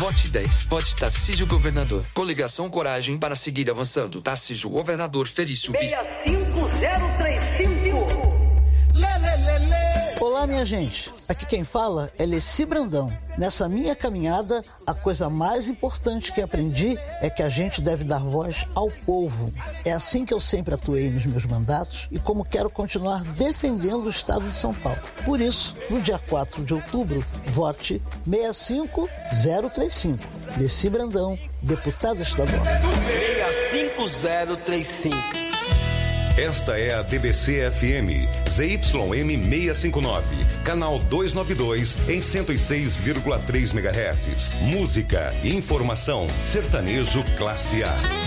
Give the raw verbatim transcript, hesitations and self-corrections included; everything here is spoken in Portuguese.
Vote dez. Vote Tarcísio Governador. Coligação Coragem para seguir avançando. Tarcísio Governador, Felício Vice. seis cinco zero três cinco. Olá, minha gente. Aqui quem fala é Leci Brandão. Nessa minha caminhada, a coisa mais importante que aprendi é que a gente deve dar voz ao povo. É assim que eu sempre atuei nos meus mandatos e como quero continuar defendendo o estado de São Paulo. Por isso, no dia quatro de outubro, vote seis cinco zero três cinco. Leci Brandão, deputada estadual. seis cinco zero três cinco. Esta é a D B C F M, Z Y M seiscentos e cinquenta e nove, canal duzentos e noventa e dois, em cento e seis vírgula três megahertz. Música e informação, sertanejo classe A.